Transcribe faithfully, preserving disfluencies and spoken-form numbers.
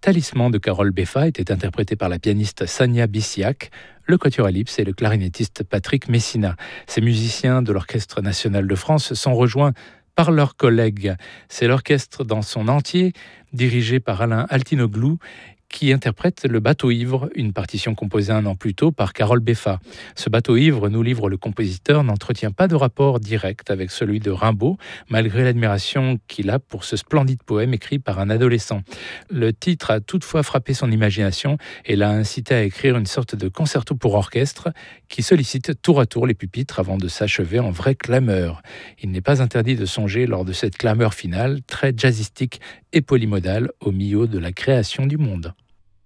Talisman de Carole Beffa était interprété par la pianiste Sania Bissiac, le quatuor Ellipse et le clarinettiste Patrick Messina. Ces musiciens de l'Orchestre national de France sont rejoints par leurs collègues. C'est l'orchestre dans son entier, dirigé par Alain Altinoglou, qui interprète Le Bateau ivre, une partition composée un an plus tôt par Carole Beffa. Ce bateau ivre, nous livre le compositeur, n'entretient pas de rapport direct avec celui de Rimbaud, malgré l'admiration qu'il a pour ce splendide poème écrit par un adolescent. Le titre a toutefois frappé son imagination et l'a incité à écrire une sorte de concerto pour orchestre qui sollicite tour à tour les pupitres avant de s'achever en vrai clameur. Il n'est pas interdit de songer lors de cette clameur finale, très jazzistique et polymodale, au milieu de la création du monde.